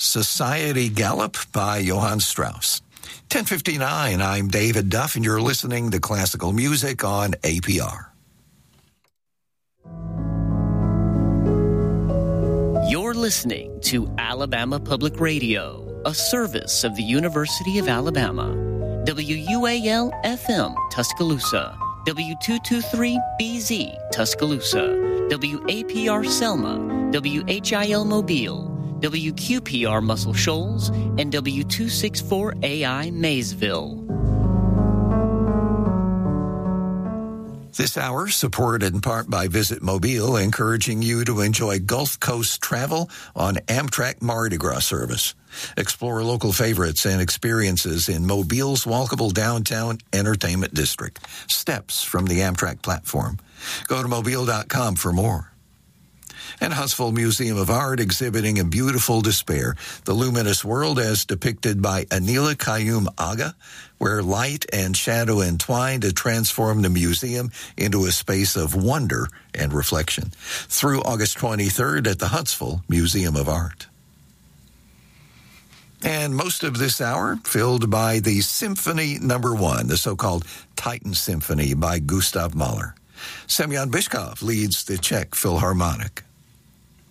Society Gallup by Johann Strauss. 10:59, I'm David Duff, and you're listening to classical music on APR. You're listening to Alabama Public Radio, a service of the University of Alabama. WUAL-FM, Tuscaloosa. W223BZ, Tuscaloosa. WAPR Selma. WHIL Mobile. WQPR Muscle Shoals, and W264AI Maysville. This hour, supported in part by Visit Mobile, encouraging you to enjoy Gulf Coast travel on Amtrak Mardi Gras service. Explore local favorites and experiences in Mobile's walkable downtown entertainment district. Steps from the Amtrak platform. Go to mobile.com for more. And Huntsville Museum of Art exhibiting in Beautiful Despair, the luminous world as depicted by Anila Qayyum Aga, where light and shadow entwine to transform the museum into a space of wonder and reflection. Through August 23rd at the Huntsville Museum of Art. And most of this hour filled by the Symphony No. 1, the so-called Titan Symphony by Gustav Mahler. Semyon Bishkov leads the Czech Philharmonic.